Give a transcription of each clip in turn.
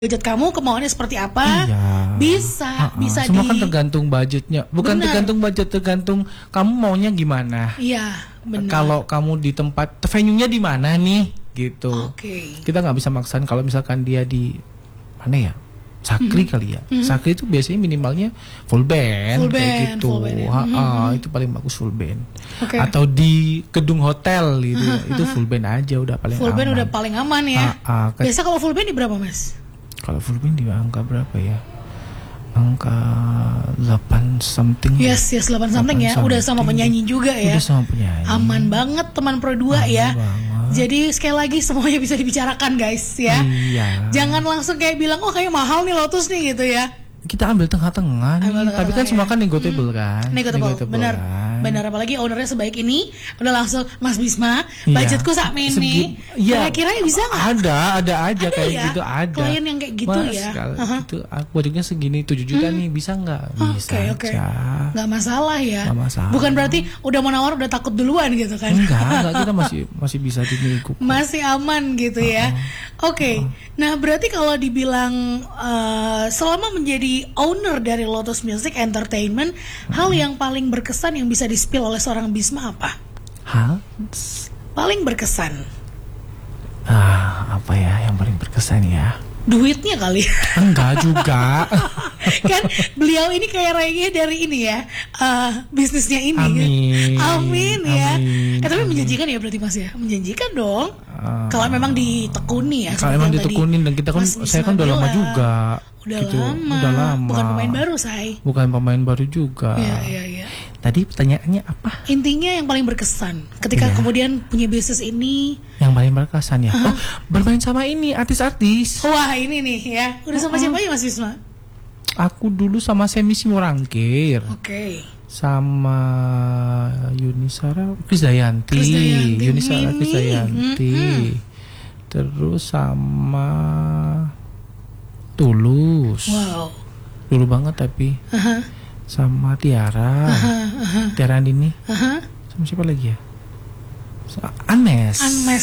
budget kamu, kemauannya seperti apa, bisa semua kan tergantung budgetnya, bukan Bener. tergantung budget, tergantung kamu maunya gimana. Iya, benar. Kalau kamu di tempat venue-nya di mana nih, gitu. Kita nggak bisa maksain. Kalau misalkan dia di mana ya, Sakri kali ya. Sakri itu biasanya minimalnya full band, kayak gitu. Itu paling bagus full band. Atau di gedung hotel gitu, itu full band aja udah paling full aman. Band udah paling aman ya. Biasa kalau full band di berapa, Mas? Kalau full band di angka berapa ya? Angka 8 something. Yes, 8 something ya. Udah sama penyanyi juga ya. Udah sama penyanyi. Aman banget teman Pro 2 ya. Banget. Jadi sekali lagi semuanya bisa dibicarakan guys ya. Iya. Jangan langsung kayak bilang, oh kayak mahal nih Lotus nih gitu ya. Kita ambil tengah-tengah nih. Tapi kan semua kan negotiable kan. Negotiable, benar. Kan? Benar, apalagi ownernya sebaik ini udah langsung, Mas Bisma, budgetku sak ini. Kira-kira bisa nggak? Ada aja kayak ya? gitu, ada. Klien yang kayak gitu. Mas, ya. Itu budgetnya segini 7 juta nih, bisa nggak? Bisa aja. Nggak masalah ya. Nggak masalah. Bukan berarti udah mau nawar udah takut duluan gitu kan? Enggak, kita masih bisa dinego. Masih aman gitu ya. Nah berarti kalau dibilang selama menjadi owner dari Lotus Music Entertainment, hal yang paling berkesan yang bisa di-spill oleh seorang Bisma apa? Hal paling berkesan? Apa ya yang paling berkesan ya? Duitnya kali. Enggak juga. Kan beliau ini kayak rayanya dari ini ya, bisnisnya ini. Amin ya. Tapi menjanjikan ya berarti Mas ya, menjanjikan dong. Kalau memang ditekuni ya. Kalau memang ditekunin, dan kita kan, saya kan udah lama juga. Udah lama. Bukan pemain baru, Say. Bukan pemain baru juga. Iya. Tadi pertanyaannya apa? Intinya yang paling berkesan ketika kemudian punya bisnis ini. Yang paling berkesan ya. Bermain sama ini artis-artis. Wah, ini nih ya. Udah sama siapa ya Mas Bisma? Aku dulu sama Semi Simorangkir. Sama Yunisara Krisdayanti. Yunisara Krisdayanti. Terus sama Tulus. Wow. Dulu banget tapi. Sama Tiara. Tiara Andini. Sama siapa lagi ya? Anmes.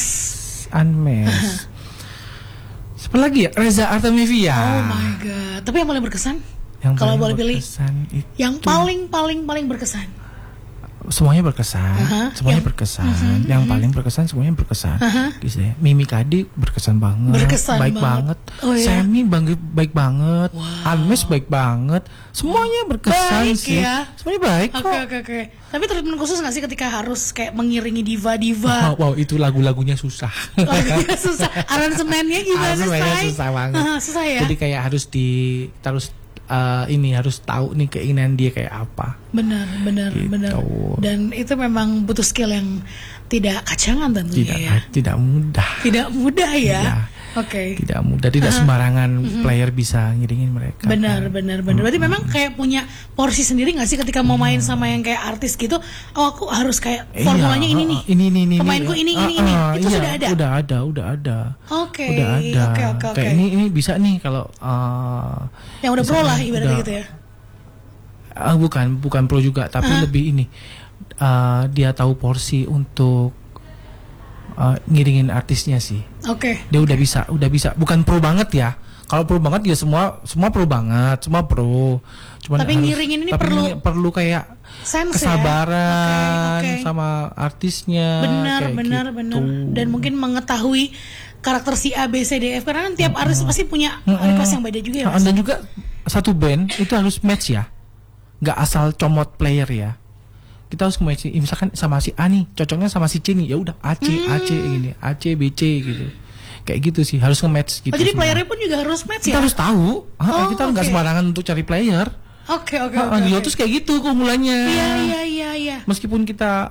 Siapa lagi ya? Reza Artamevia. Oh my god. Tapi yang paling berkesan? Kalau boleh pilih. Yang paling berkesan. Semuanya berkesan. Yang paling berkesan semuanya berkesan. Mimi Kadi berkesan banget. Baik banget. Semi baik banget. Anmes baik banget. Semuanya berkesan sih. Semuanya baik kok. Oke. Tapi treatment khusus nggak sih ketika harus kayak mengiringi diva-diva? Wow, itu lagunya susah. Lagunya susah. Aransemennya gimana sih? Aransemennya susah banget. Susah ya. Jadi kayak harus harus tahu nih keinginan dia kayak apa. Benar. Dan itu memang butuh skill yang tidak kacangan tentunya ya. Tidak mudah. Tidak mudah ya. Tidak mudah, tidak sembarangan player bisa ngiringin mereka. Benar. Berarti memang kayak punya porsi sendiri nggak sih ketika mau main sama yang kayak artis gitu? Oh, aku harus kayak formulanya ini nih. Ini. Pemainku ini. Itu sudah ada. Udah ada. Oke. Kayak ini bisa nih kalau yang udah pro lah ibaratnya gitu ya. Bukan pro juga, tapi lebih ini. Dia tahu porsi untuk ngiringin artisnya sih. Dia udah bisa. Bukan pro banget ya. Kalau pro banget ya semua pro banget, semua pro. Cuman tapi ngiringin ini perlu kayak sense kesabaran ya? sama artisnya. Benar. Gitu. Dan mungkin mengetahui karakter si A, B, C, D, F, karena kan tiap artis pasti punya request yang beda juga ya. Mas? Dan juga satu band itu harus match ya. Nggak asal comot player ya. Kita harus match, misalkan sama si A nih, cocoknya sama si C nih, ya udah AC gini, AC BC gitu. Kayak gitu sih, harus nge-match gitu. Jadi playernya pun juga harus match kita ya? Harus tahu. Kita nggak sembarangan untuk cari player. Di Lotus kayak gitu kumulanya. Iya. Meskipun kita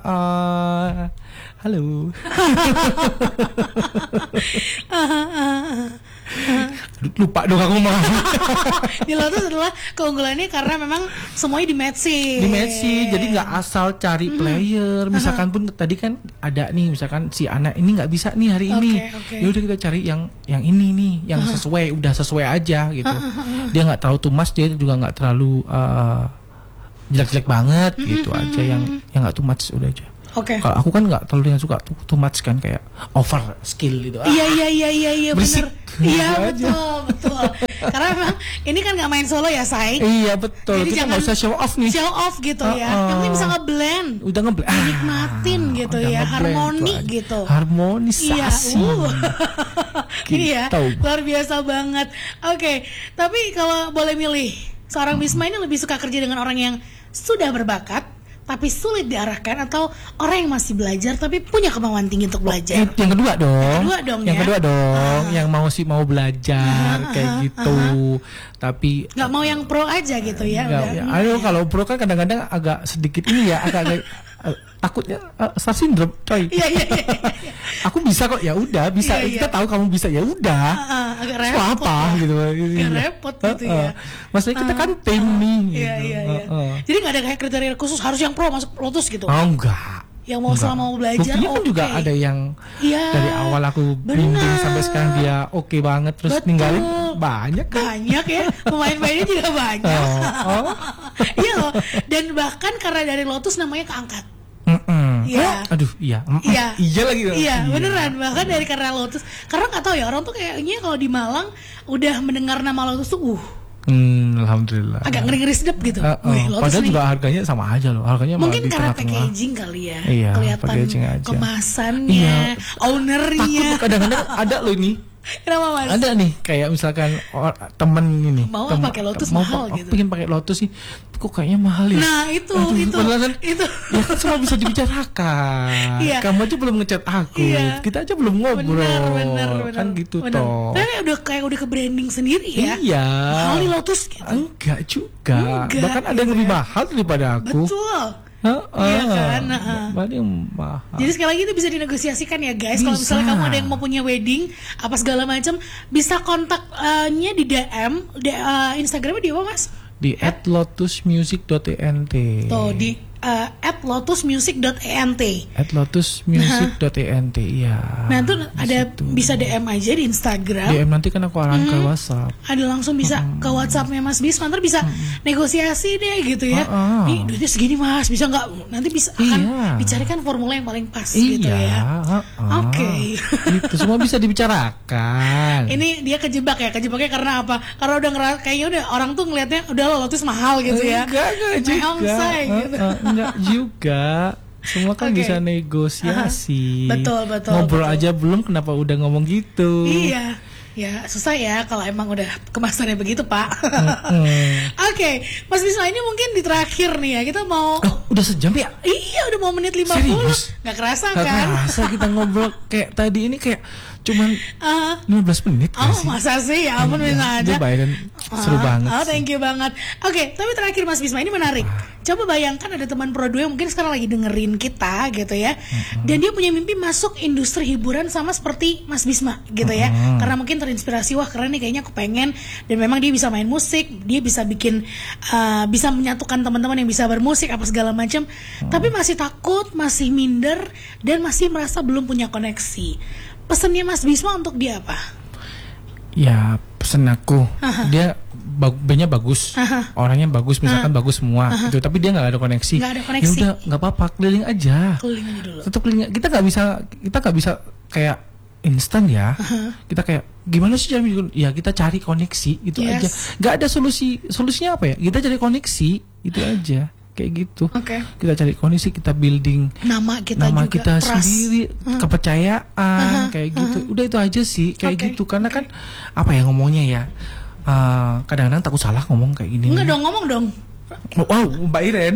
halo. Lupa dong aku mau. Di Lotus adalah keunggulannya karena memang semuanya di match, jadi nggak asal cari player. Misalkan pun tadi kan ada nih, misalkan si anak ini nggak bisa nih hari ini, ya udah kita cari yang ini nih, yang sesuai aja gitu. Dia nggak terlalu too much, dia juga nggak terlalu jelek-jelek banget gitu aja, yang nggak too much udah aja. Oke. Kalau aku kan nggak terlalu yang suka too much kan, kayak over skill gitu. Iya berisik. bener. Iya betul. Karena memang ini kan nggak main solo ya, Say. Iya betul. Jadi kita nggak usah show off nih. Show off gitu ya. Yang penting bisa ngeblend. Udah ngeblend. Nikmatin gitu ya, harmoni gitu. Harmonisasi. Iya, luar biasa banget. Oke, tapi kalau boleh milih, seorang Bisma ini lebih suka kerja dengan orang yang sudah berbakat tapi sulit diarahkan, atau orang yang masih belajar tapi punya kemauan tinggi untuk belajar? Yang kedua dong. Yang kedua dong. Yang mau belajar kayak gitu. Tapi nggak mau yang pro aja gitu ya. Ayo kalau pro kan kadang-kadang agak sedikit ini ya, agak takutnya star syndrome, coy. Iya. Aku bisa kok, ya udah bisa. Kita tahu kamu bisa, ya udah. Agak repot. Apa ya. gitu. Agak repot gitu ya. Maksudnya kita kan tim nih. Iya. Jadi nggak ada kayak kriteria khusus harus yang pro masuk Lotus gitu. Oh enggak. Yang mau selama mau belajar. Buktinya kan juga ada yang dari awal aku bimbing sampai sekarang dia oke banget, terus ninggalin banyak ya. Pemain-pemainnya juga banyak. Iya loh. Dan bahkan karena dari Lotus namanya keangkat. Iya. Aduh, iya. Iya lagi. Iya, beneran. Bahkan dari karena Lotus. Karena nggak tahu ya, orang tuh kayaknya kalau di Malang udah mendengar nama Lotus tuh alhamdulillah. Agak ngeri-ngeri sedap gitu. Padahal juga harganya sama aja loh. Harganya mungkin karena packaging kali ya. Iya, kelihatan kemasannya, ownernya. Takut kadang-kadang ada loh ini. Kenapa Mas? Ada nih kayak misalkan temen ini. Mau pakai Lotus mahal gitu. Pengen pakai Lotus sih. Kok kayaknya mahal ya? Nah itu. Ya kan semua bisa dibicarakan. Iya. Kamu aja belum ngechat aku. Iya. Kita aja belum ngobrol. Bener. Kan gitu toh. Tapi udah ke branding sendiri ya. Iya. Mahal nih Lotus gitu. Enggak juga. Bahkan ada yang lebih mahal daripada aku. Betul. Iya kan. Paling mahal. Jadi sekali lagi itu bisa dinegosiasikan ya guys. Kalau misalnya kamu ada yang mau punya wedding apa segala macam, bisa kontaknya di DM. Instagramnya di apa Mas? Di @lotusmusic.ent. Tuh di @lotusmusic.ent. @lotusmusic.ent, iya. Nah itu ada bisa DM aja di Instagram. DM nanti kan aku arahin ke WhatsApp. Ada langsung bisa ke WhatsAppnya Mas Bisma, ntar bisa negosiasi deh gitu ya. Nih duitnya segini Mas, bisa nggak? Nanti bisa akan dicarikan formula yang paling pas gitu ya. Oke. Itu semua bisa dibicarakan. Ini dia kejebaknya karena apa? Karena udah kayaknya udah orang tuh ngelihatnya udah Lotus mahal gitu ya. Enggak juga. Enggak juga. Semua kan bisa negosiasi. Betul. Ngobrol aja belum, kenapa udah ngomong gitu? Iya. Ya susah ya kalau emang udah kemasannya begitu Pak. Oke, Mas Bisma ini mungkin di terakhir nih ya, kita mau udah sejam ya? Iya udah mau menit 50. Serius? Gak kerasa kan? Gak kerasa kita ngobrol kayak tadi ini kayak cuman 15 menit. Masa sih? Ya ampun bisa aja. Seru banget. Thank you banget. Oke, tapi terakhir Mas Bisma ini menarik. Coba bayangkan ada teman Pro 2 yang mungkin sekarang lagi dengerin kita gitu ya. Dan dia punya mimpi masuk industri hiburan sama seperti Mas Bisma gitu ya. Karena mungkin terinspirasi, wah keren nih kayaknya aku pengen. Dan memang dia bisa main musik, dia bisa bikin bisa menyatukan teman-teman yang bisa bermusik apa segala macam. Tapi masih takut, masih minder, dan masih merasa belum punya koneksi. Pesannya Mas Bisma untuk dia apa? Ya pesan aku, dia bandnya bagus, orangnya bagus, misalkan bagus semua, gitu. Tapi dia nggak ada koneksi. Ya udah, nggak apa-apa, keliling aja. Dulu. Tetap keliling. Kita nggak bisa kayak instan ya. Kita kayak gimana sih cara? Ya kita cari koneksi, itu aja. Nggak ada solusinya apa ya? Kita cari koneksi, itu aja. Kayak gitu. Kita cari koneksi, kita building nama kita sendiri, kepercayaan, kayak gitu. Udah itu aja sih, kayak gitu. Karena kan apa ya ngomongnya ya? Kadang-kadang takut salah ngomong kayak gini. Enggak dong, ngomong dong. Wow, Mbak Iren.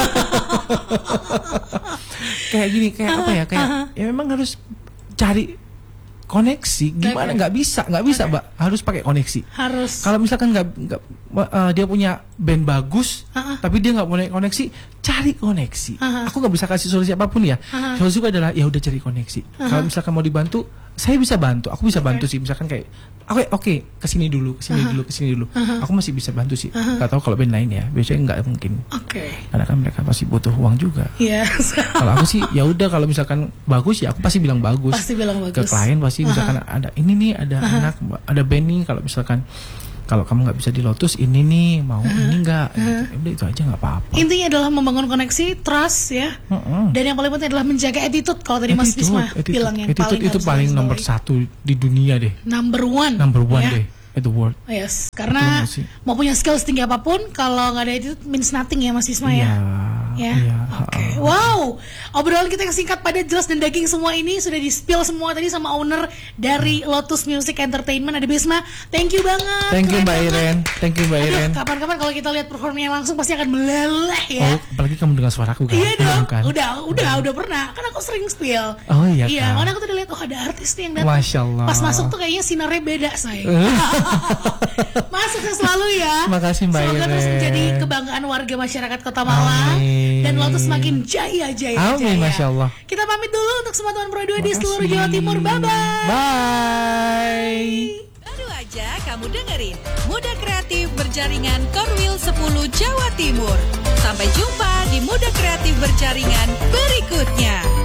Kayak gini, kayak apa ya? Kayak ya memang harus cari koneksi. Gimana nggak bisa Mbak, harus pakai koneksi. Harus. Kalau misalkan nggak dia punya band bagus, tapi dia nggak punya koneksi, cari koneksi. Aku nggak bisa kasih solusi apapun ya. Solusiku adalah ya udah cari koneksi. Kalau misalkan mau dibantu, saya bisa bantu. Aku bisa bantu sih. Misalkan kayak oke, kesini dulu. Aku masih bisa bantu sih. Gak tahu kalau band lain ya, biasanya nggak mungkin. Karena kan mereka pasti butuh uang juga. Kalau aku sih ya udah, kalau misalkan bagus ya aku pasti bilang bagus. Pasti bilang bagus. Ke klien pasti misalkan ada ini nih, ada anak, ada band nih, kalau misalkan kalau kamu nggak bisa di Lotus ini nih mau ini nggak, udah itu aja nggak apa-apa. Intinya adalah membangun koneksi, trust ya, dan yang paling penting adalah menjaga attitude. Kalau tadi Mas Bisma bilang yang paling itu paling nomor 1 di dunia deh. Number one ya? Deh. At the world. Yes, karena mau punya skill setinggi apapun, kalau nggak ada attitude means nothing ya Mas Bisma ya. Oke. Wow, obrolan kita yang singkat, padat, jelas dan daging semua ini sudah di-spill semua tadi sama owner dari Lotus Music Entertainment, ada Bisma. Thank you banget. Thank you Mbak Iren. Thank you Mbak Iren. Kapan-kapan kalau kita lihat performanya langsung pasti akan meleleh ya. Apalagi kamu dengar suaraku kan? Iya dong. Kan? Udah pernah. Kan aku sering spill. Oh iya kan. Iya, karena aku tuh udah lihat ada artis nih yang datang. Masya Allah. Pas masuk tuh kayaknya sinarnya beda, say. Masuk selalu ya. Makasih Mbak Iren. Semoga terus menjadi kebanggaan warga masyarakat Kota Malang. Dan Lotus makin jaya. Amin, Masya Allah. Kita pamit dulu untuk semua teman Pro 2 di seluruh Jawa Timur. Bye-bye. Bye. Baru aja kamu dengerin Muda Kreatif Berjaringan Korwil 10 Jawa Timur. Sampai jumpa di Muda Kreatif Berjaringan berikutnya.